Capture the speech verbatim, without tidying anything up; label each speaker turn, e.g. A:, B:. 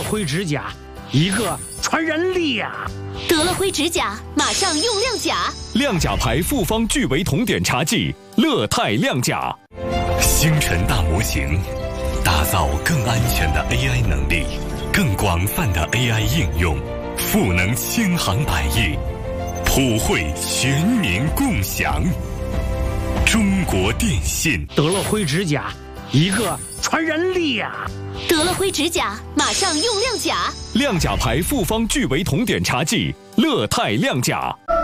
A: 辉指甲，一个传人力呀、啊！
B: 得了灰指甲，马上用亮甲。
C: 亮甲牌复方聚维酮点茶剂，乐泰亮甲。星辰大模型，打造更安全的 A I 能力，更广泛的 A I 应用，赋能千行百业，普惠全民共享。中国电信。
A: 得了灰指甲，一个传人力呀、啊！
B: 得了灰指甲，马上用亮甲。
C: 亮甲牌复方聚维酮点茶剂，乐泰亮甲。